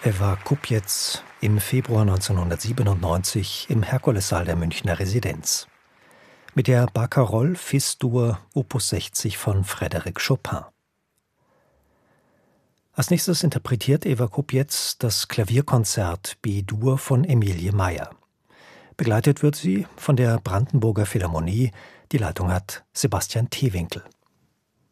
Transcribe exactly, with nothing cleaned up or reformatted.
Eva Kupets im Februar neunzehnhundertsiebenundneunzig im Herkulessaal der Münchner Residenz. Mit der Barcarolle Fis-Dur Opus sechzig von Frédéric Chopin. Als nächstes interpretiert Eva Kupets das Klavierkonzert B-Dur von Emilie Meyer. Begleitet wird sie von der Brandenburger Philharmonie. Die Leitung hat Sebastian Teewinkel.